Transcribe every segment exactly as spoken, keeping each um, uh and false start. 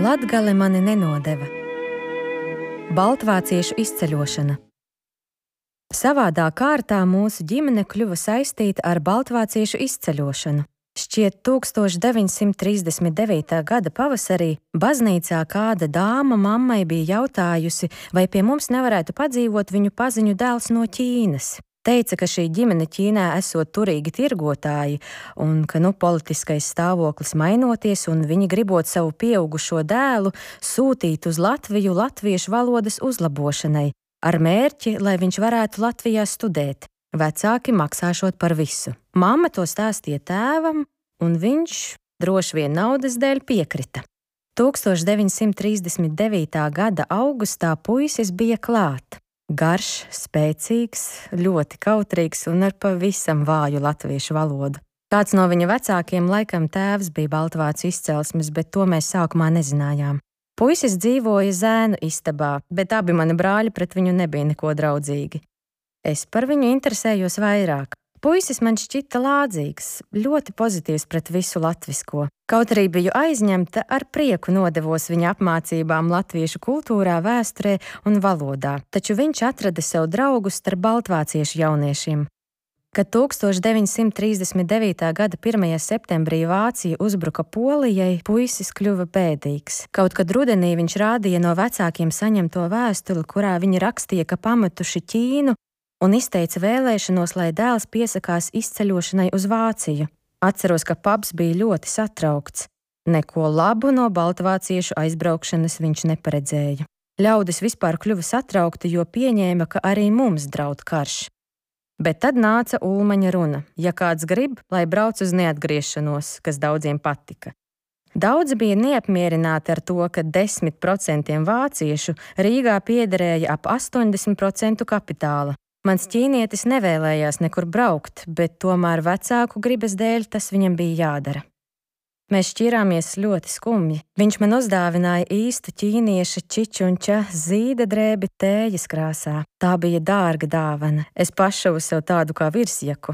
Latgale mani nenodeva. Baltvāciešu izceļošana. Savādā kārtā mūsu ģimene kļuva saistīta ar baltvāciešu izceļošanu. Šķiet, tūkstoš deviņsimt trīsdesmit devītā gada pavasarī baznīcā kāda dāma mammai bija jautājusi, vai pie mums nevarētu padzīvot viņu paziņu dēls no Ķīnas. Teica, ka šī ģimene Ķīnā esot turīgi tirgotāji un ka nu politiskais stāvoklis mainoties un viņi gribot savu pieaugušo dēlu sūtīt uz Latviju latviešu valodas uzlabošanai, ar mērķi, lai viņš varētu Latvijā studēt, vecāki maksāšot par visu. Mamma to stāstīja tēvam, un viņš droši vien naudas dēļ piekrita. tūkstoš deviņsimt trīsdesmit devītā gada augustā puisis bija klāt. Garš, spēcīgs, ļoti kautrīgs un ar pavisam vāju latviešu valodu. Kāds no viņa vecākiem laikam tēvs bija baltvācu izcelsmes, bet to mēs sākumā nezinājām. Puisis dzīvoja zēnu istabā, bet abi mani brāļi pret viņu nebija neko draudzīgi. Es par viņu interesējos vairāk. Puisis man šķita lādzīgs, ļoti pozitīvs pret visu latvisko. Kaut arī biju aizņemta, ar prieku nodevos viņa apmācībām latviešu kultūrā, vēsturē un valodā, taču viņš atrada sev draugus starp baltvāciešu jauniešiem. Kad tūkstoš deviņsimt trīsdesmit devītā gada pirmajā septembrī Vācija uzbruka Polijai, puisis kļuva bēdīgs. Kaut kad rudenī viņš rādīja no vecākiem saņemto vēstuli, kurā viņi rakstīja, ka pametuši Ķīnu, un izteica vēlēšanos, lai dēls piesakās izceļošanai uz Vāciju. Atceros, ka paps bija ļoti satraukts. Neko labu no baltvāciešu aizbraukšanas viņš neparedzēja. Ļaudis vispār kļuva satraukti, jo pieņēma, ka arī mums draud karš. Bet tad nāca Ulmaņa runa. Ja kāds grib, lai brauc uz neatgriešanos, kas daudziem patika. Daudzi bija neapmierināti ar to, ka desmit procentiem vāciešu Rīgā piederēja ap astoņdesmit procentu kapitāla. Mans ķīnietis nevēlējās nekur braukt, bet tomēr vecāku gribas dēļ tas viņam bija jādara. Mēs šķirāmies ļoti skumji. Viņš man uzdāvināja īstu ķīnieša čičunča zīda drēbi tējas krāsā. Tā bija dārga dāvana. Es pašavu sev tādu kā virsjaku.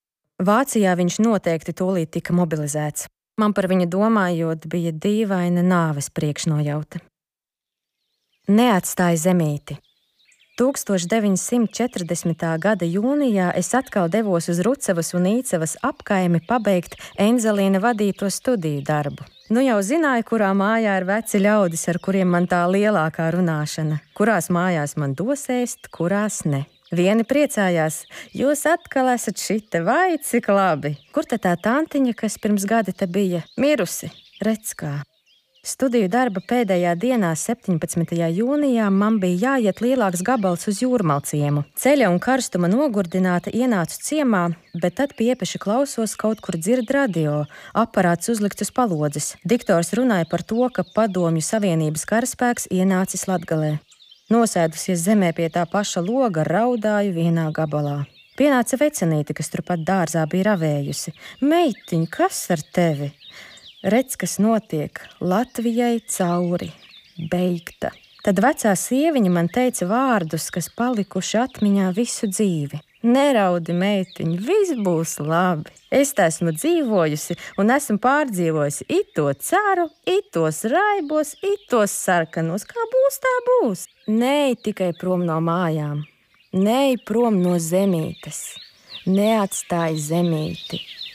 Vācijā viņš noteikti tūlīt tika mobilizēts. Man par viņu domājot bija dīvaina nāves priekšnojauta. Neatstāj zemīti. tūkstoš deviņsimt četrdesmitā gada jūnijā es atkal devos uz Rucavas un Īcavas apkaimi pabeigt Enzelīna vadīto studiju darbu. Nu jau zināju, kurā mājā ir veci ļaudis, ar kuriem man tā lielākā runāšana, kurās mājās man dos ēst, kurās ne. Vieni priecājās, jūs atkal esat šite, vai cik labi. Kur te tā tantiņa, kas pirms gada te bija mirusi? Redz kā. Studiju darba pēdējā dienā, septiņpadsmitajā jūnijā, man bija jāiet lielāks gabals uz Jūrmalciemu. Ceļa un karstuma nogurdināta ienācu ciemā, bet tad piepeši klausos, kaut kur dzird radio, aparāts uzlikts uz palodzes. Diktors runāja par to, ka Padomju Savienības karaspēks ienācis Latgalē. Nosēdusies zemē pie tā paša loga, raudāju vienā gabalā. Pienāca vecenīte, kas turpat dārzā bija ravējusi. Meitiņ, kas ar tevi? Redz, kas notiek, Latvijai cauri, beigta. Tad vecā sieviņa man teica vārdus, kas palikuši atmiņā visu dzīvi. Neraudi, meitiņ, viss būs labi. Es tā esmu dzīvojusi un esmu pārdzīvojusi ito caru, itos raibos, itos sarkanos. Kā būs, tā būs. Neej tikai prom no mājām, neej prom no zemītes, neatstāj zemīti.